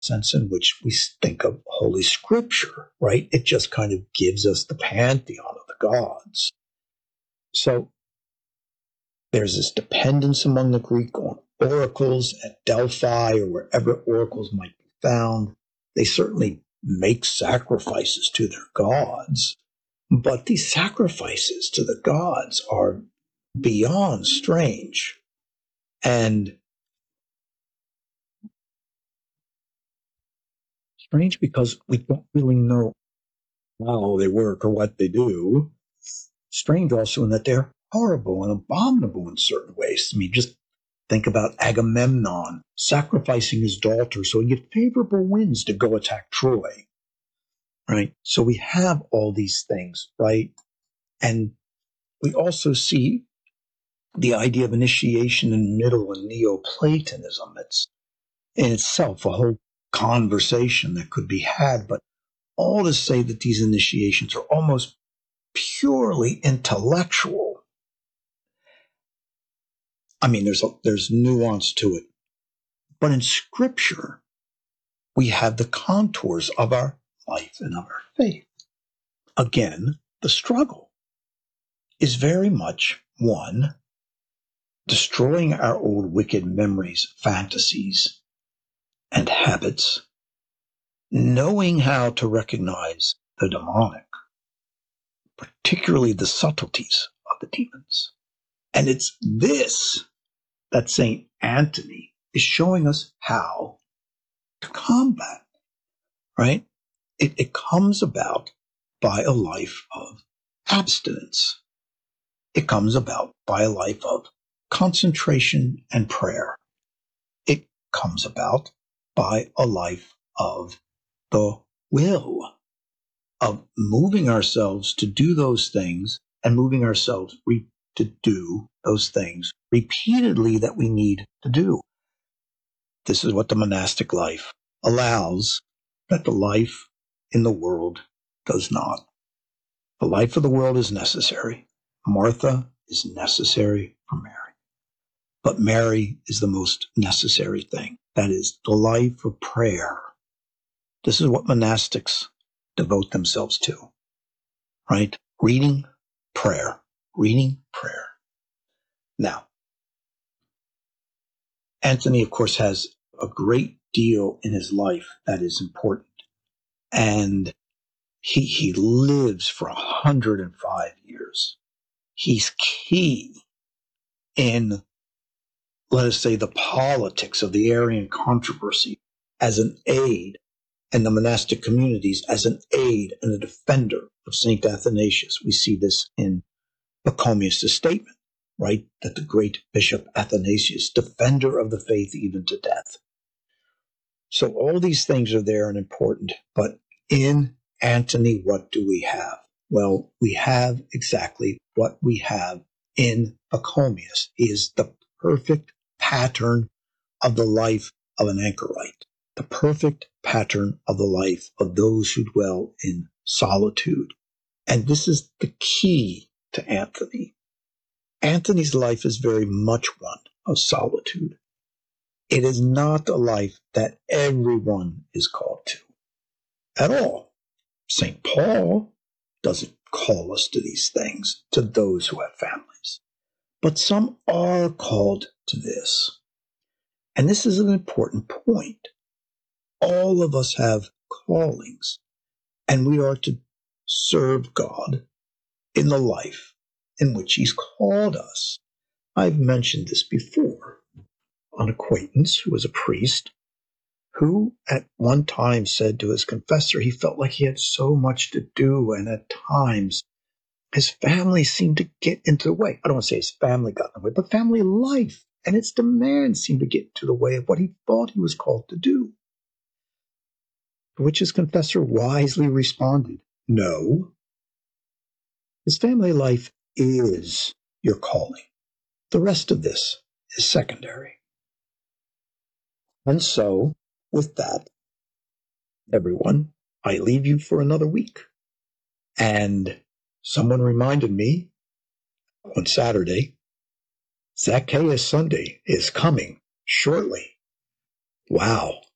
sense in which we think of Holy Scripture, right? It just kind of gives us the pantheon of the gods. So there's this dependence among the Greek on oracles at Delphi or wherever oracles might be found. They certainly make sacrifices to their gods, but these sacrifices to the gods are beyond strange. And strange because we don't really know how they work or what they do. Strange also in that they're horrible and abominable in certain ways. I mean, just think about Agamemnon sacrificing his daughter so he could get favorable winds to go attack Troy, right? So we have all these things, right? And we also see the idea of initiation in Middle and Neoplatonism. It's in itself a whole conversation that could be had, but all to say that these initiations are almost purely intellectual. I mean, there's nuance to it. But in Scripture, we have the contours of our life and of our faith. Again, the struggle is very much one, destroying our old wicked memories, fantasies, and habits, knowing how to recognize the demonic, particularly the subtleties of the demons. And it's this that St. Anthony is showing us how to combat, right? It comes about by a life of abstinence. It comes about by a life of concentration and prayer. It comes about by a life of the will, of moving ourselves to do those things and moving ourselves to do those things repeatedly that we need to do. This is what the monastic life allows that the life in the world does not. The life of the world is necessary. Martha is necessary for Mary. But Mary is the most necessary thing. That is the life of prayer. This is what monastics devote themselves to, right? Reading, prayer. Reading, prayer. Now, Anthony, of course, has a great deal in his life that is important. And he lives for 105 years. He's key in, let us say, the politics of the Arian controversy as an aid, and the monastic communities as an aid and a defender of St. Athanasius. We see this in Pachomius' statement, right? That the great Bishop Athanasius, defender of the faith even to death. So all these things are there and important, but in Anthony, what do we have? Well, we have exactly what we have in Pachomius. He is the perfect pattern of the life of an anchorite, the perfect pattern of the life of those who dwell in solitude. And this is the key to Anthony. Anthony's life is very much one of solitude. It is not a life that everyone is called to at all. St. Paul doesn't call us to these things, to those who have families. But some are called to this. And this is an important point. All of us have callings, and we are to serve God in the life in which He's called us. I've mentioned this before. An acquaintance who was a priest, who at one time said to his confessor he felt like he had so much to do, and at times his family seemed to get into the way. I don't want to say his family got in the way, but family life and its demands seemed to get into the way of what he thought he was called to do. To which his confessor wisely responded, no, his family life is your calling. The rest of this is secondary. And so, with that, everyone, I leave you for another week. And someone reminded me on Saturday, Zacchaeus Sunday is coming shortly. Wow.